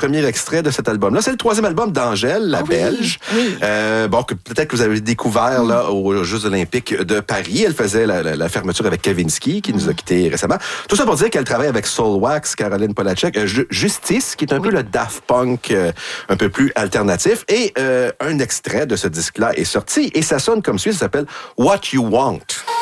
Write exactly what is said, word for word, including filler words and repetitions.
premier extrait de cet album-là. C'est le troisième album d'Angèle, la oh, Belge. Oui, oui. Euh, bon, que peut-être que vous avez découvert mm. là aux Jeux olympiques de Paris. Elle faisait la, la, la fermeture avec Kavinsky, qui mm. nous a quittés récemment. Tout ça pour dire qu'elle travaille avec Soulwax, Caroline Polachek, euh, Justice, qui est un oui. peu le Daft Punk euh, un peu plus alternatif. Et euh, un extrait de ce disque-là est sorti et ça sonne comme suit, ça s'appelle What You Want.